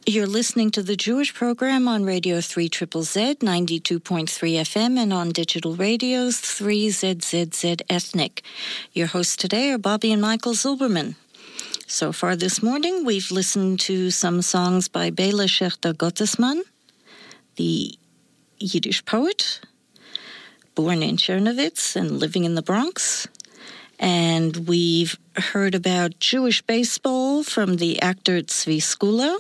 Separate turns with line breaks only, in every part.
You're listening to the Jewish program on Radio 3ZZZ, 92.3 FM, and on digital radios 3ZZZ Ethnic. Your hosts today are Bobby and Michael Zilberman. So far this morning, we've listened to some songs by Bela Schechter Gottesman, the Yiddish poet, born in Chernowitz and living in the Bronx. And we've heard about Jewish baseball from the actor Tzvi Skula,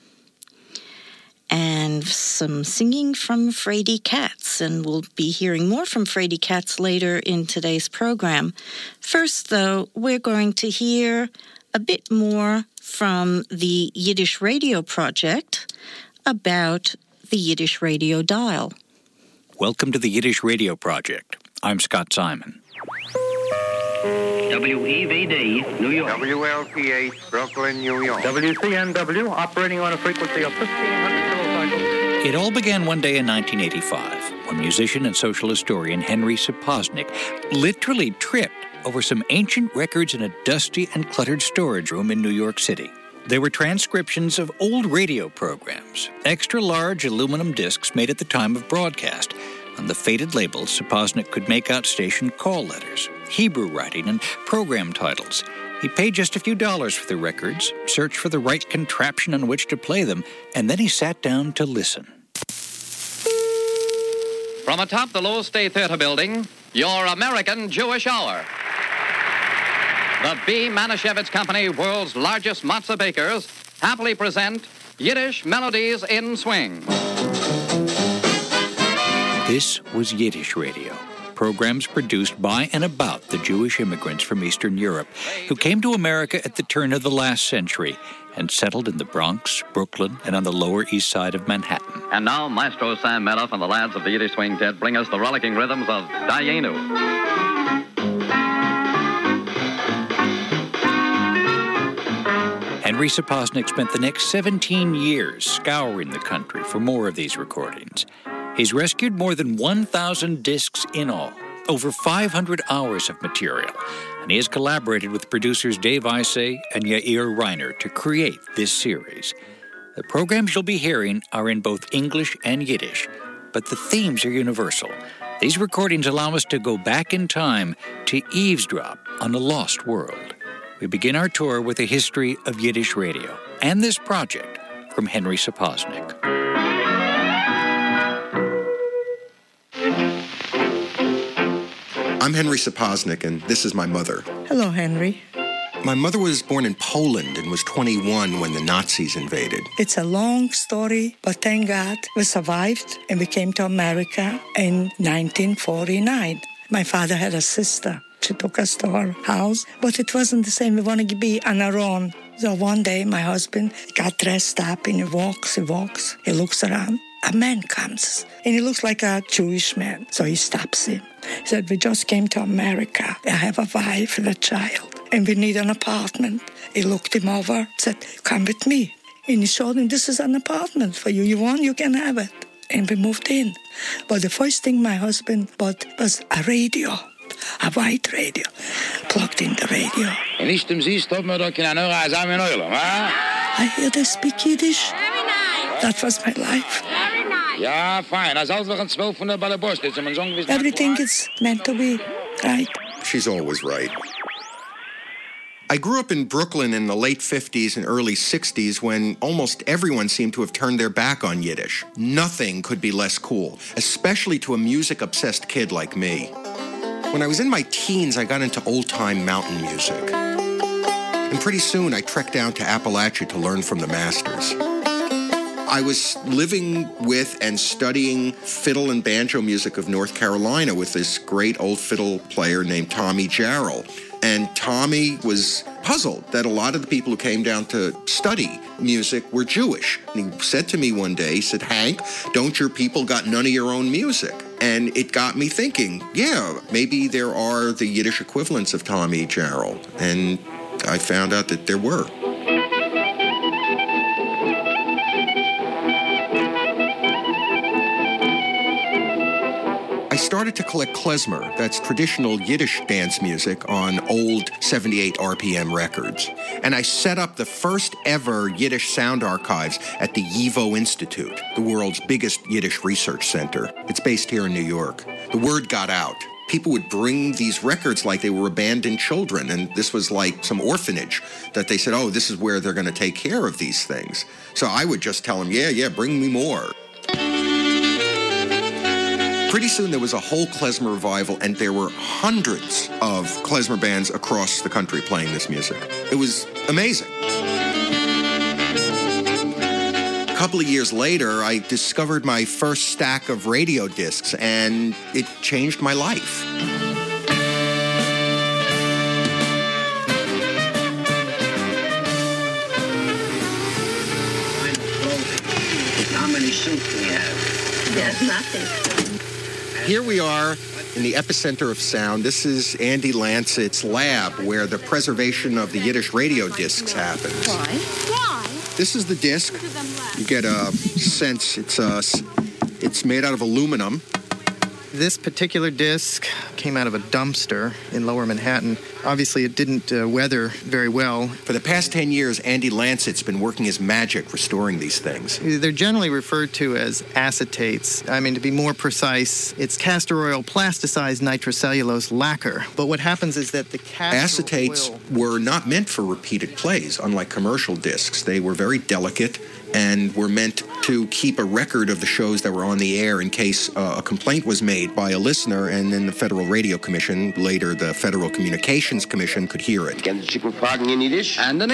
and some singing from Frady Katz, and we'll be hearing more from Frady Katz later in today's program. First, though, we're going to hear a bit more from the Yiddish Radio Project about the Yiddish Radio Dial.
Welcome to the Yiddish Radio Project. I'm Scott Simon.
WEVD, New York.
WLPH, Brooklyn, New York.
WCNW, operating on a frequency of 1,500 kilocycles.
It all began one day in 1985 when musician and social historian Henry Sapoznik literally tripped over some ancient records in a dusty and cluttered storage room in New York City. They were transcriptions of old radio programs, extra-large aluminum discs made at the time of broadcast. On the faded labels, Sapoznik could make out station call letters, Hebrew writing, and program titles. He paid just a few dollars for the records, searched for the right contraption on which to play them, and then he sat down to listen.
From atop the Lowell State Theater building, your American Jewish Hour. The B. Manischewitz Company, world's largest matzah bakers, happily present Yiddish Melodies in Swing.
This was Yiddish Radio, programs produced by and about the Jewish immigrants from Eastern Europe who came to America at the turn of the last century and settled in the Bronx, Brooklyn, and on the Lower East Side of Manhattan.
And now, Maestro Sam Medoff and the lads of the Yiddish Swing Tet bring us the rollicking rhythms of Dayenu.
Henry Sapoznik spent the next 17 years scouring the country for more of these recordings. He's rescued more than 1,000 discs in all, over 500 hours of material, and he has collaborated with producers Dave Isay and Yair Reiner to create this series. The programs you'll be hearing are in both English and Yiddish, but the themes are universal. These recordings allow us to go back in time to eavesdrop on a lost world. We begin our tour with a history of Yiddish radio and this project from Henry Sapoznik.
I'm Henry Sapoznik, and this is my mother.
Hello, Henry.
My mother was born in Poland and was 21 when the Nazis invaded.
It's a long story, but thank God we survived and we came to America in 1949. My father had a sister. She took us to her house, but it wasn't the same. We wanted to be on our own. So one day my husband got dressed up and he walks, he looks around. A man comes, and he looks like a Jewish man. So he stops him. He said, we just came to America. I have a wife and a child, and we need an apartment. He looked him over, said, come with me. And he showed him, this is an apartment for you. You want, you can have it. And we moved in. But the first thing my husband bought was a radio, a white radio. Plugged in the radio. I hear they speak Yiddish.
Very nice.
That was my life.
Very nice.
Ja, fine.
Everything is meant to be right.
She's always right. I grew up in Brooklyn in the late 50s and early 60s when almost everyone seemed to have turned their back on Yiddish. Nothing could be less cool, especially to a music-obsessed kid like me. When I was in my teens, I got into old-time mountain music. And pretty soon, I trekked down to Appalachia to learn from the masters. I was living with and studying fiddle and banjo music of North Carolina with this great old fiddle player named Tommy Jarrell. And Tommy was puzzled that a lot of the people who came down to study music were Jewish. And he said to me one day, he said, Hank, don't your people got none of your own music? And it got me thinking, yeah, maybe there are the Yiddish equivalents of Tommy Jarrell. And I found out that there were. I started started to collect klezmer, that's traditional Yiddish dance music, on old 78 RPM records. And I set up the first ever Yiddish sound archives at the YIVO Institute, the world's biggest Yiddish research center. It's based here in New York. The word got out. People would bring these records like they were abandoned children, and this was like some orphanage that they said, oh, this is where they're going to take care of these things. So I would just tell them, yeah, bring me more. Pretty soon there was a whole klezmer revival, and there were hundreds of klezmer bands across the country playing this music. It was amazing. A couple of years later, I discovered my first stack of radio discs, and it changed my life.
How many suits do we have?
There's nothing.
Here we are in the epicenter of sound. This is Andy Lancett's lab, where the preservation of the Yiddish radio discs happens.
Why?
This is the disc. You get a sense it's made out of aluminum.
This particular disc came out of a dumpster in Lower Manhattan. Obviously, it didn't weather very well.
For the past 10 years, Andy Lancett's been working his magic restoring these things.
They're generally referred to as acetates. I mean, to be more precise, it's castor oil plasticized nitrocellulose lacquer. But what happens is that the castor
acetates
oil
were not meant for repeated plays, unlike commercial discs. They were very delicate and were meant to keep a record of the shows that were on the air in case a complaint was made by a listener, and then the Federal Radio Commission, later the Federal Communications Commission, could hear it.
And in English. And in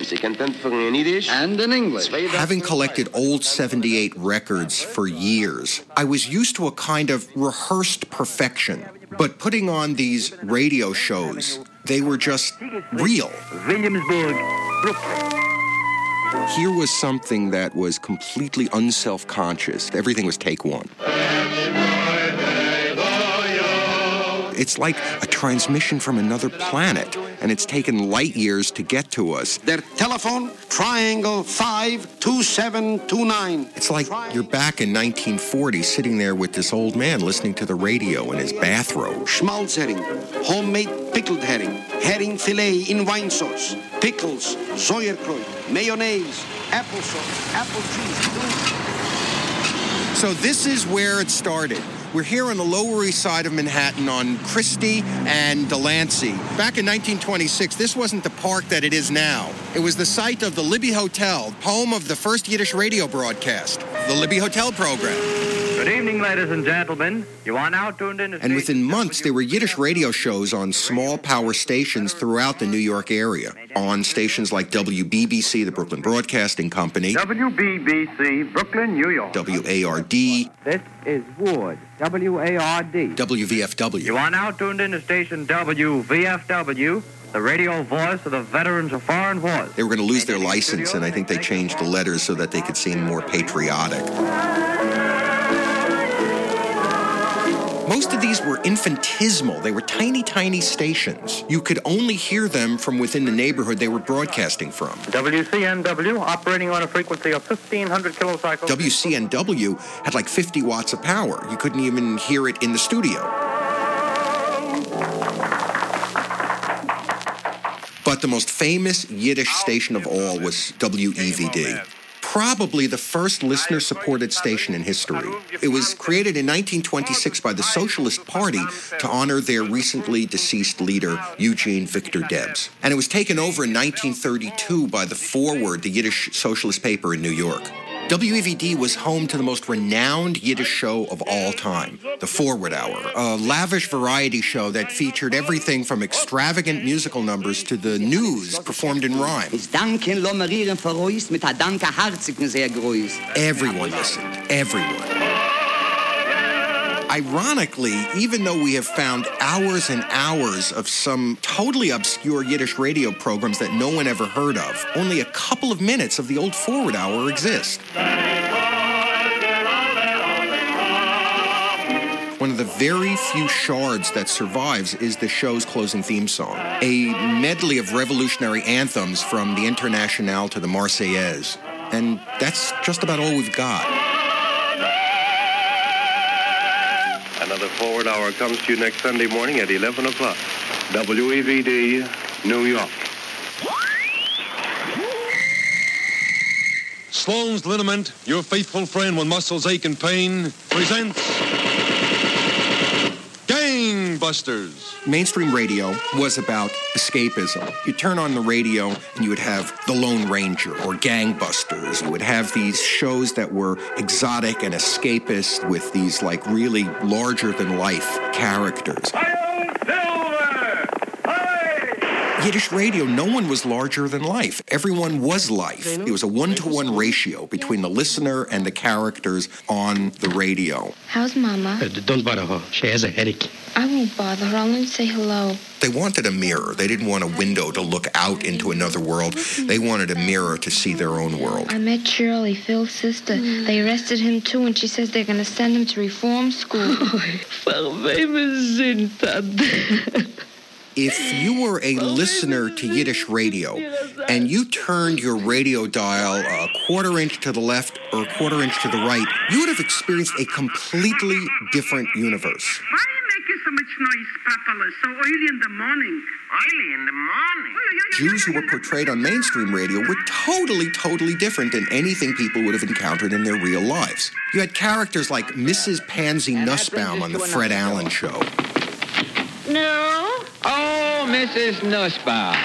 English.
Having collected old 78 records for years, I was used to a kind of rehearsed perfection. But putting on these radio shows, they were just real.
Williamsburg, Brooklyn.
Here was something that was completely unself-conscious. Everything was take one. It's like a transmission from another planet, and it's taken light years to get to us.
Their telephone, triangle 52729.
It's like you're back in 1940, sitting there with this old man listening to the radio in his bathrobe.
Schmalzherring, homemade pickled herring fillet in wine sauce, pickles, sauerkraut, mayonnaise, applesauce, apple juice.
So this is where it started. We're here on the Lower East Side of Manhattan on Christie and Delancey. Back in 1926, this wasn't the park that it is now. It was the site of the Libby Hotel, home of the first Yiddish radio broadcast, the Libby Hotel program.
Good evening, ladies and gentlemen. You are now tuned in to...
And within months, there were Yiddish radio shows on small power stations throughout the New York area, on stations like WBBC, the Brooklyn Broadcasting Company,
WBBC, Brooklyn, New York.
WARD,
This is Wood, WARD.
WVFW.
You are now tuned in to station WVFW, the radio voice of the veterans of foreign wars.
They were going to lose their license, and I think they changed the letters so that they could seem more patriotic. Most of these were infinitesimal. They were tiny, tiny stations. You could only hear them from within the neighborhood they were broadcasting from.
WCNW, operating on a frequency of 1,500 kilocycles.
WCNW had like 50 watts of power. You couldn't even hear it in the studio. But the most famous Yiddish station of all was WEVD. Probably the first listener-supported station in history. It was created in 1926 by the Socialist Party to honor their recently deceased leader, Eugene Victor Debs. And it was taken over in 1932 by the Forward, the Yiddish socialist paper in New York. WEVD was home to the most renowned Yiddish show of all time, the Forward Hour, a lavish variety show that featured everything from extravagant musical numbers to the news performed in rhyme. Everyone listened, everyone. Ironically, even though we have found hours and hours of some totally obscure Yiddish radio programs that no one ever heard of, only a couple of minutes of the old Forward Hour exist. One of the very few shards that survives is the show's closing theme song, a medley of revolutionary anthems from the Internationale to the Marseillaise. And that's just about all we've got.
Another Forward Hour comes to you next Sunday morning at 11 o'clock. WEVD, New York.
Sloan's Liniment, your faithful friend when muscles ache and pain, presents Gangbusters.
Mainstream radio was about escapism. You turn on the radio and you would have The Lone Ranger or Gangbusters. You would have these shows that were exotic and escapist with these like really larger-than-life characters. Yiddish radio, no one was larger than life. Everyone was life. It was a one-to-one ratio between the listener and the characters on the radio.
How's Mama?
Don't bother her. She has a headache.
I won't bother her. I'll only say hello.
They wanted a mirror. They didn't want a window to look out into another world. They wanted a mirror to see their own world.
I met Shirley, Phil's sister. They arrested him, too, and she says they're going to send him to reform school.
If you were a listener to Yiddish radio and you turned your radio dial a quarter inch to the left or a quarter inch to the right, you would have experienced a completely different universe.
Why are you making so much noise, Papa? So early in the morning. Early in the morning?
Jews who were portrayed on mainstream radio were totally different than anything people would have encountered in their real lives. You had characters like Mrs. Pansy Nussbaum on the Fred Allen Show.
No?
Oh, Mrs. Nussbaum.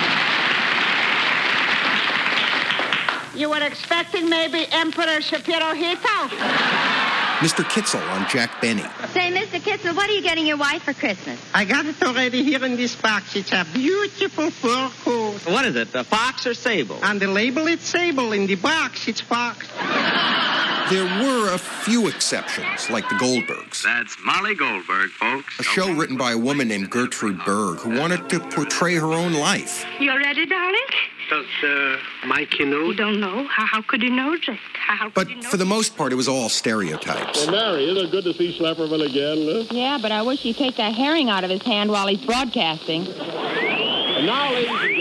You were expecting maybe Emperor Shapirohito?
Mr. Kitzel on Jack Benny.
Say, Mr. Kitzel, what are you getting your wife for Christmas?
I got it already here in this box. It's a beautiful fur coat.
What is it, a fox or sable?
On the label, it's sable. In the box, it's fox.
There were a few exceptions, like the Goldbergs.
That's Molly Goldberg, folks.
A show written by a woman named Gertrude Berg who wanted to portray her own life.
You ready, darling?
Does Mike know?
You don't know? How could you know, Jack?
But for the most part, it was all stereotypes.
Well, Mary, isn't it good to see Schlepperman again?
Yeah, but I wish he'd take that herring out of his hand while he's broadcasting.
And now, ladies and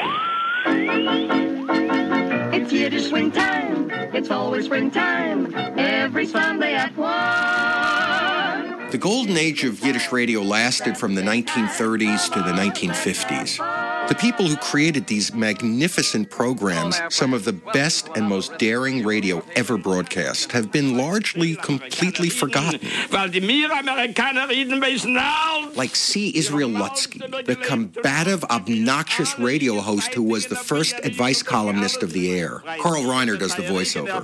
gentlemen.
It's Yiddish swing time. It's always springtime. Every Sunday at 1.
The golden age of Yiddish radio lasted from the 1930s to the 1950s. The people who created these magnificent programs, some of the best and most daring radio ever broadcast, have been largely completely forgotten. Like C. Israel Lutsky, the combative, obnoxious radio host who was the first advice columnist of the air. Carl Reiner does the voiceover.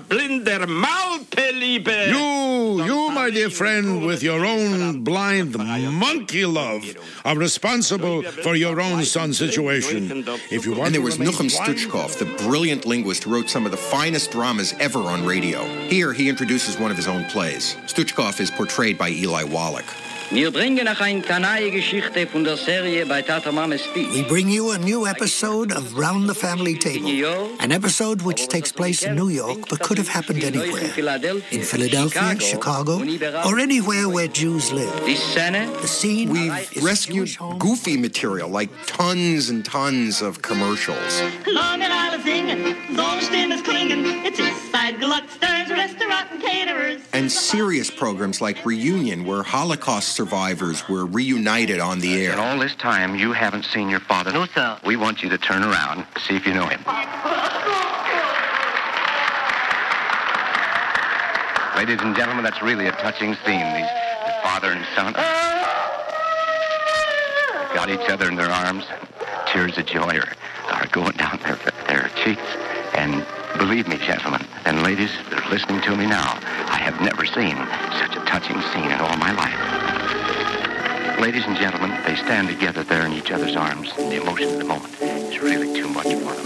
You, my dear friend, with your own blind monkey love, are responsible for your own son's situation. If you want
and there was Nuchem Stuchkov, the brilliant linguist who wrote some of the finest dramas ever on radio. Here, he introduces one of his own plays. Stuchkov is portrayed by Eli Wallach.
Wir bringen noch eine kleine Geschichte von der Serie bei Tata Mama's Feet.
We bring you a new episode of Round the Family Table, an episode which takes place in New York but could have happened anywhere. In Philadelphia, Chicago, or anywhere where Jews live. The scene
We've rescued goofy material like tons and tons of commercials.
Long and Isle singing, Zollstein is clinging. It's inside Gluckster's restaurant and caterers.
And serious programs like Reunion, where Holocaust survivors were reunited on the air.
In all this time, you haven't seen your father. No, sir. We want you to turn around, see if you know him. Ladies and gentlemen, that's really a touching scene. These father and son got each other in their arms. Tears of joy are going down their cheeks. And believe me, gentlemen, and ladies that are listening to me now, I have never seen such a touching scene in all my life. Ladies and gentlemen, they stand together there in each other's arms. The emotion of the moment is really too much for them.